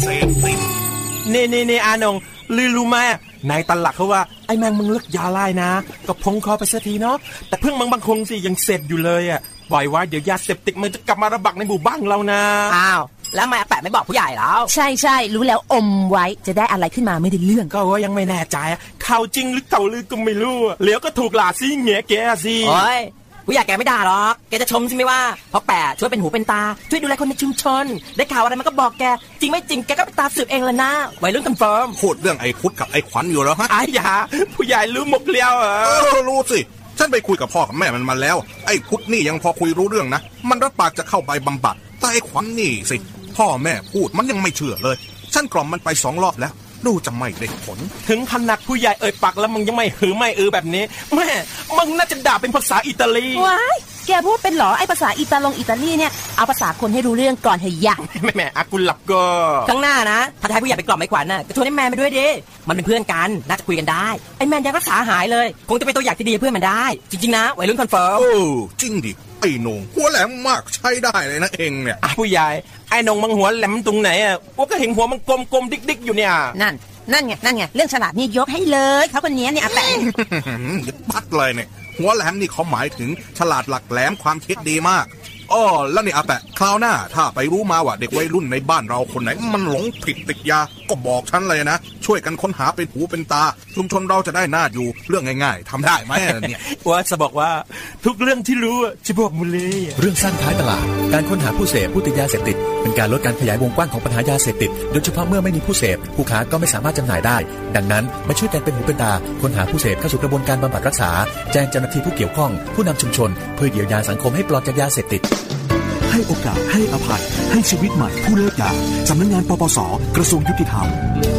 เสพติดนี่อานงลือรู้ไหมนายตลักเขาว่าไอ้แมงมึงเลิกยาไล่นะก็พงคอไปสักทีเนาะแต่เพิ่งบางคงสิยังเสพอยู่เลยอ่ะปล่อยไว้เดี๋ยวยาเสพติดมันจะกลับมาระบาดในหมู่บ้านเรานะอ้าวแล้วทำไมอาแปะไม่บอกผู้ใหญ่แล้วใช่รู้แล้วอมไว้จะได้อะไรขึ้นมาไม่ได้เรื่องก็ว่ายังไม่แน่ใจข่าวจริงหรือข่าวลือก็ไม่รู้เลี้ยวก็ถูกหลาซิเงี้ยแกสิโอ้ยผู้ใหญ่แกไม่ด่าหรอกแกจะชมใช่ไหมว่าเพราะแปะช่วยเป็นหูเป็นตาช่วยดูแลคนในชุมชนได้ข่าวอะไรมันก็บอกแกจริงไม่จริงแกก็ไปตามสืบเองละนะวัยรุ่นคอนเฟิร์มพูดเรื่องไอ้พุทธกับไอ้ขวัญอยู่แล้วฮะไอ้ยาผู้ใหญ่รู้หมดแล้วรู้สิฉันไปคุยกับพ่อกับแม่มันมาแล้วไอ้พุทธนี่ยังพอคุยรู้เรื่องนะมันรับปากจะเข้าไปบำบัดแต่ไอ้ขวัญนี่สิพ่อแม่พูดมันยังไม่เชื่อเลยฉันกล่อมมันไป2 รอบแล้วดูจะไม่ได้ผลถึงขนาดผู้ใหญ่เอ่ยปากแล้วมึงยังไม่หือไม่แบบนี้แม่มึงน่าจะด่าเป็นภาษาอิตาลีว้ายแกพูดเป็นหรอไอ้ภาษาอิตาลีเนี่ยเอาภาษาคนให้รู้เรื่องก่อนเถอะยังแม่อากุลหลับก็ข้างหน้านะถ้าให้ผู้ใหญ่ไปกล่อมไอ้ขวัญน่ะก็ชวนไอ้แมนไปด้วยดิมันเป็นเพื่อนกันน่าจะคุยกันได้ไอ้แมนยังรักษาหายเลยคงจะเป็นตัวอย่างที่ดีเพื่อนมันได้จริงๆนะวัยรุ่นคอนเฟิร์มจริงดิไอ้นงหัวแหลมมากใช้ได้เลยนะเองเนี่ยผู้ใหญ่ไอ้นงมังหัวแหลมตรงไหนอ่ะว่าก็เห็นหัวมันกลมๆดิ๊กๆอยู่เนี่ยนั่นไงเรื่องฉลาดนี่ยกให้เลยเขาคนนี้เนี่ยอาแปะปัดเลยเนี่ยหัวแหลมนี่เขาหมายถึงฉลาดหลักแหลมความคิดดีมากแล้วนี่อาแปะคราวหน้าถ้าไปรู้มาว่าเด็กวัยรุ่นในบ้านเราคนไหนมันหลงผิดติดยาก็บอกฉันเลยนะช่วยกันค้นหาเป็นหูเป็นตาชุมชนเราจะได้น่าอยู่เรื่องง่ายๆทำได้ไหมเนี่ยว่าจะบอกว่าทุกเรื่องที่รู้จะบอกมุลีเรื่องสร้างท้ายตลาดการค้นหาผู้เสพผู้ติดยาเสพติดเป็นการลดการขยายวงกว้างของปัญหายาเสพติดโดยเฉพาะเมื่อไม่มีผู้เสพผู้ค้าก็ไม่สามารถจำหน่ายได้ดังนั้นมาช่วยกันเป็นหูเป็นตาค้นหาผู้เสพเข้าสู่กระบวนการบำบัดรักษาแจ้งเจ้าหน้าที่ผู้เกี่ยวข้องผู้นำชุมชนเพื่อเยียวยาสังคมให้ปลอดจากยาเสพติดให้โอกาสให้อภัยให้ชีวิตใหม่ผู้เลิกยาสำนักงานปปส.กระทรวงยุติธรรม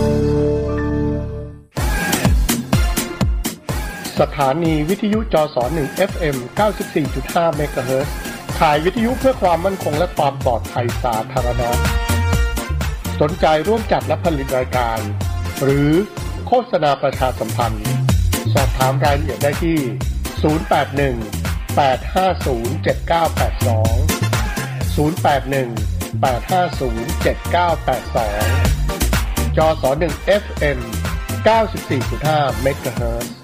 สถานีวิทยุจส1 FM 94.5 เมกะเฮิรตซ์ข่ายวิทยุเพื่อความมั่นคงและความปลอดภัยสาธารณะสนใจร่วมจัดและผลิตรายการหรือโฆษณาประชาสัมพันธ์สอบถามรายละเอียดได้ที่081-850-7982 081-850-7982 จส1 FM 94.5 เมกะเฮิรตซ์